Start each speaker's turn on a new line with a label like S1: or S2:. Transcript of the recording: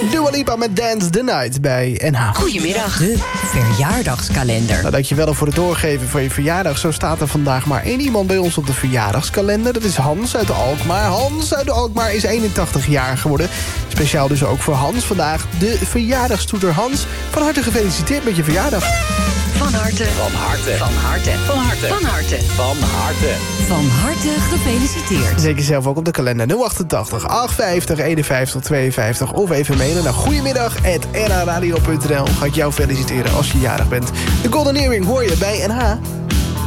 S1: Dua Lipa met Dance the Night bij NH.
S2: Goedemiddag. De verjaardagskalender.
S1: Nou, dankjewel voor het doorgeven van je verjaardag. Zo staat er vandaag maar één iemand bij ons op de verjaardagskalender. Dat is Hans uit de Alkmaar. Hans uit de Alkmaar is 81 jaar geworden. Speciaal dus ook voor Hans vandaag de verjaardagstoeter. Hans, van harte gefeliciteerd met je verjaardag.
S2: Van harte.
S3: Van harte.
S2: Van harte.
S3: Van harte.
S2: Van harte.
S3: Van harte.
S2: Van harte gefeliciteerd.
S1: Zeker zelf ook op de kalender 088 850 51 52. Of even mailen naar goedemiddag@nhradio.nl. Ga ik jou feliciteren als je jarig bent. De Golden Earring hoor je bij NH.